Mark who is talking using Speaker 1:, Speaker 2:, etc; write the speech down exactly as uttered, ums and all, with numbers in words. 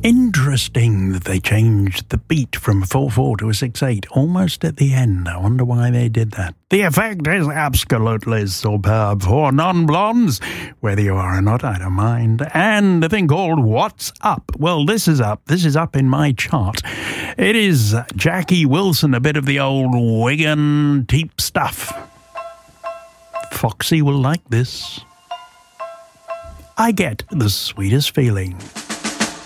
Speaker 1: Interesting that they changed the beat from four four to a six eight, almost at the end. I wonder why they did that. The effect is absolutely superb for non-blondes. Whether you are or not, I don't mind. And the thing called What's Up? Well, this is up. This is up in my chart. It is Jackie Wilson, a bit of the old Wigan deep stuff. Foxy will like this. I get the sweetest feeling.